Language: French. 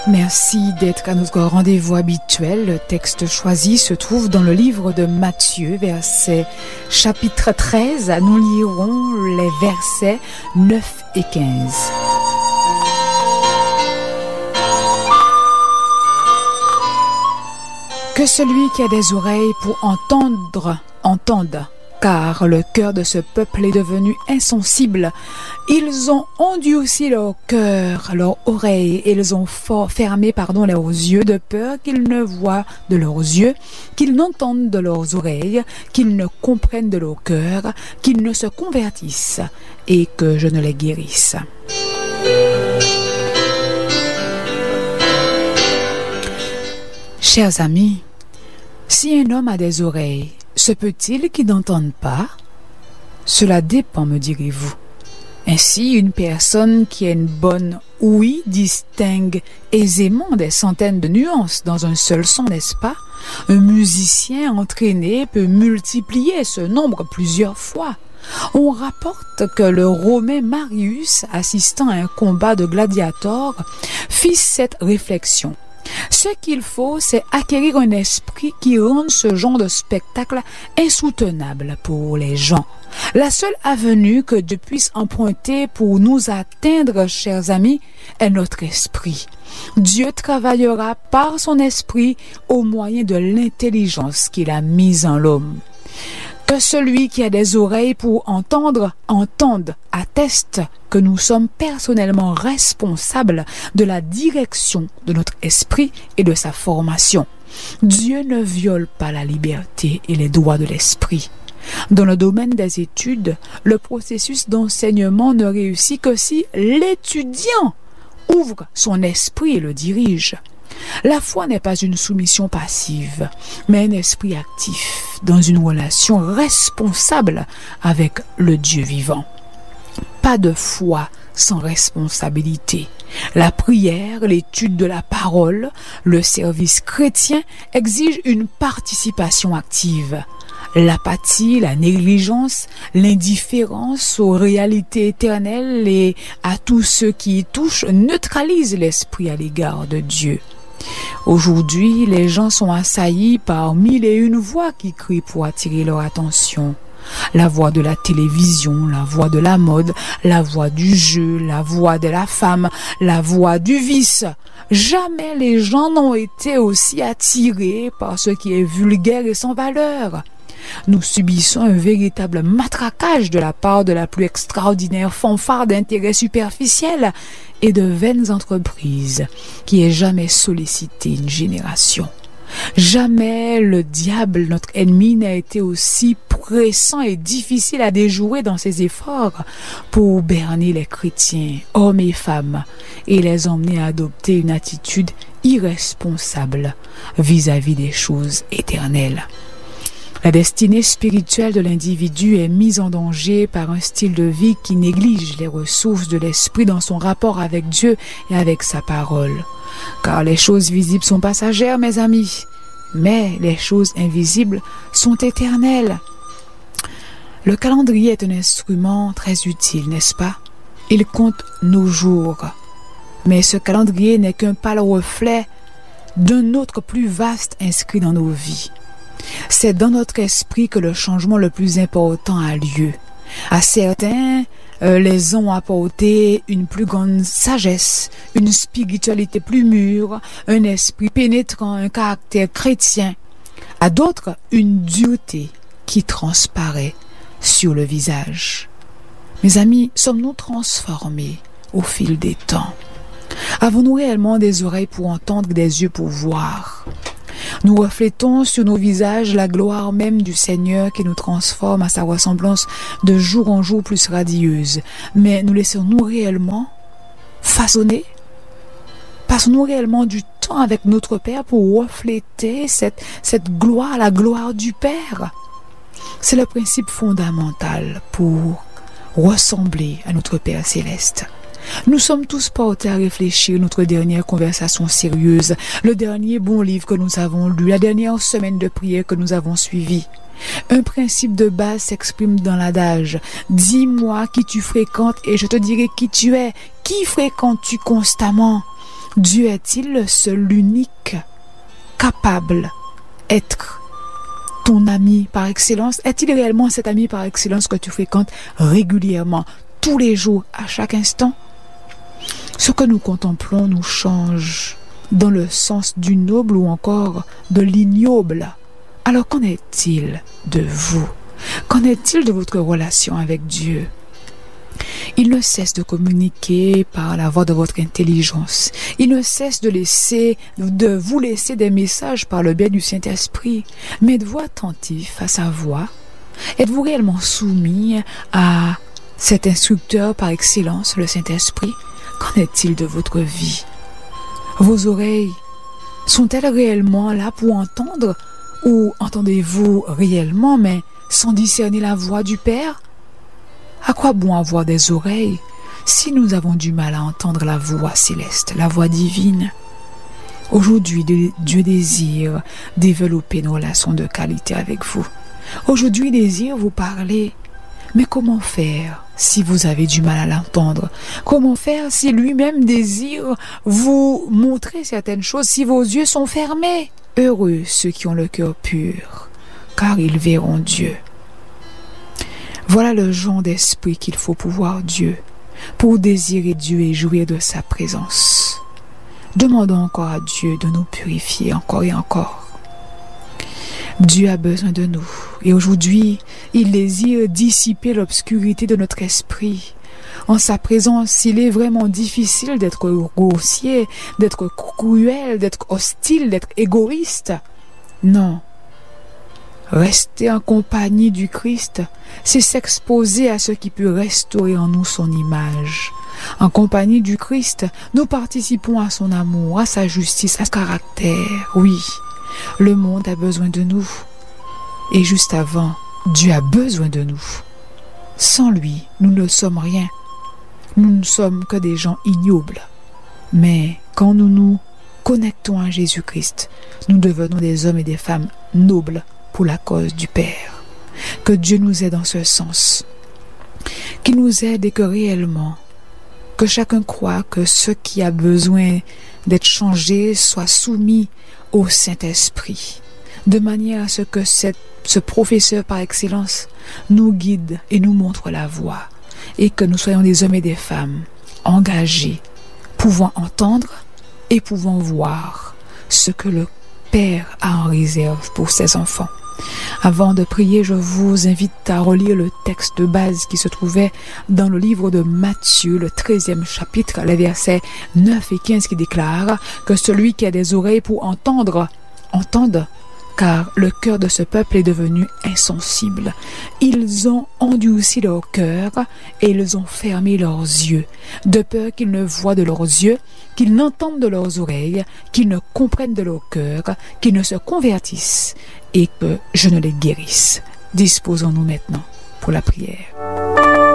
Merci d'être à notre rendez-vous habituel. Le texte choisi se trouve dans le livre de Matthieu, chapitre 13. Nous lirons les versets 9 et 15. Que celui qui a des oreilles pour entendre, entende. Car le cœur de ce peuple est devenu insensible. Ils ont endurci leur cœur, leurs oreilles, et ils ont fermé leurs yeux, de peur qu'ils ne voient de leurs yeux, qu'ils n'entendent de leurs oreilles, qu'ils ne comprennent de leur cœur, qu'ils ne se convertissent, et que je ne les guérisse. Chers amis, si un homme a des oreilles, se peut-il qu'il n'entende pas? Cela dépend, me direz-vous. Ainsi, une personne qui a une bonne ouïe distingue aisément des centaines de nuances dans un seul son, n'est-ce pas? Un musicien entraîné peut multiplier ce nombre plusieurs fois. On rapporte que le Romain Marius, assistant à un combat de gladiateurs, fit cette réflexion. Ce qu'il faut, c'est acquérir un esprit qui rende ce genre de spectacle insoutenable pour les gens. La seule avenue que Dieu puisse emprunter pour nous atteindre, chers amis, est notre esprit. Dieu travaillera par son esprit au moyen de l'intelligence qu'il a mise en l'homme. Que celui qui a des oreilles pour entendre, entende, atteste que nous sommes personnellement responsables de la direction de notre esprit et de sa formation. Dieu ne viole pas la liberté et les droits de l'esprit. Dans le domaine des études, le processus d'enseignement ne réussit que si l'étudiant ouvre son esprit et le dirige. La foi n'est pas une soumission passive, mais un esprit actif dans une relation responsable avec le Dieu vivant. Pas de foi sans responsabilité. La prière, l'étude de la parole, le service chrétien exigent une participation active. L'apathie, la négligence, l'indifférence aux réalités éternelles et à tout ce qui y touche neutralisent l'esprit à l'égard de Dieu. Aujourd'hui, les gens sont assaillis par 1001 voix qui crient pour attirer leur attention. La voix de la télévision, la voix de la mode, la voix du jeu, la voix de la femme, la voix du vice. Jamais les gens n'ont été aussi attirés par ce qui est vulgaire et sans valeur. Nous subissons un véritable matraquage de la part de la plus extraordinaire fanfare d'intérêts superficiels et de vaines entreprises qui ait jamais sollicité une génération. Jamais le diable, notre ennemi, n'a été aussi pressant et difficile à déjouer dans ses efforts pour berner les chrétiens, hommes et femmes, et les emmener à adopter une attitude irresponsable vis-à-vis des choses éternelles. La destinée spirituelle de l'individu est mise en danger par un style de vie qui néglige les ressources de l'esprit dans son rapport avec Dieu et avec sa parole. Car les choses visibles sont passagères, mes amis, mais les choses invisibles sont éternelles. Le calendrier est un instrument très utile, n'est-ce pas? Il compte nos jours. Mais ce calendrier n'est qu'un pâle reflet d'un autre plus vaste inscrit dans nos vies. C'est dans notre esprit que le changement le plus important a lieu. À certains, les ont apporté une plus grande sagesse, une spiritualité plus mûre, un esprit pénétrant, un caractère chrétien. À d'autres, une dureté qui transparaît sur le visage. Mes amis, sommes-nous transformés au fil des temps? Avons-nous réellement des oreilles pour entendre, des yeux pour voir? Nous reflétons sur nos visages la gloire même du Seigneur qui nous transforme à sa ressemblance de jour en jour plus radieuse. Mais nous laissons-nous réellement façonner? Passons-nous réellement du temps avec notre Père pour refléter cette gloire, la gloire du Père? C'est le principe fondamental pour ressembler à notre Père céleste. Nous sommes tous portés à réfléchir notre dernière conversation sérieuse, le dernier bon livre que nous avons lu, la dernière semaine de prière que nous avons suivie. Un principe de base s'exprime dans l'adage « Dis-moi qui tu fréquentes et je te dirai qui tu es. Qui fréquentes-tu constamment ?» Dieu est-il le seul, l'unique, capable d'être ton ami par excellence? Est-il réellement cet ami par excellence que tu fréquentes régulièrement, tous les jours, à chaque instant? Ce que nous contemplons nous change dans le sens du noble ou encore de l'ignoble. Alors qu'en est-il de vous? Qu'en est-il de votre relation avec Dieu? Il ne cesse de communiquer par la voix de votre intelligence. Il ne cesse de vous laisser des messages par le biais du Saint-Esprit. Mais êtes-vous attentif à sa voix? Êtes-vous réellement soumis à cet instructeur par excellence, le Saint-Esprit? Qu'en est-il de votre vie? Vos oreilles sont-elles réellement là pour entendre? Ou entendez-vous réellement mais sans discerner la voix du Père? À quoi bon avoir des oreilles si nous avons du mal à entendre la voix céleste, la voix divine? Aujourd'hui, Dieu désire développer une relation de qualité avec vous. Aujourd'hui, il désire vous parler. Mais comment faire si vous avez du mal à l'entendre? Comment faire si lui-même désire vous montrer certaines choses, si vos yeux sont fermés? Heureux ceux qui ont le cœur pur, car ils verront Dieu. Voilà le genre d'esprit qu'il faut pour voir Dieu, pour désirer Dieu et jouir de sa présence. Demandons encore à Dieu de nous purifier encore et encore. Dieu a besoin de nous et aujourd'hui, il désire dissiper l'obscurité de notre esprit. En sa présence, il est vraiment difficile d'être grossier, d'être cruel, d'être hostile, d'être égoïste. Non. Rester en compagnie du Christ, c'est s'exposer à ce qui peut restaurer en nous son image. En compagnie du Christ, nous participons à son amour, à sa justice, à son caractère. Oui, le monde a besoin de nous. Et juste avant, Dieu a besoin de nous. Sans lui, nous ne sommes rien. Nous ne sommes que des gens ignobles. Mais quand nous nous connectons à Jésus-Christ, nous devenons des hommes et des femmes nobles pour la cause du Père. Que Dieu nous aide dans ce sens. Qu'il nous aide et que réellement, que chacun croit que ce qui a besoin d'être changé soit soumis au Saint-Esprit, de manière à ce que ce professeur par excellence nous guide et nous montre la voie, et que nous soyons des hommes et des femmes engagés, pouvant entendre et pouvant voir ce que le Père a en réserve pour ses enfants. Avant de prier, je vous invite à relire le texte de base qui se trouvait dans le livre de Matthieu, le 13e chapitre, les versets 9 et 15 qui déclarent que celui qui a des oreilles pour entendre, entende, car le cœur de ce peuple est devenu insensible. Ils ont endurci leur cœur et ils ont fermé leurs yeux, de peur qu'ils ne voient de leurs yeux, qu'ils n'entendent de leurs oreilles, qu'ils ne comprennent de leur cœur, qu'ils ne se convertissent et que je ne les guérisse. Disposons-nous maintenant pour la prière.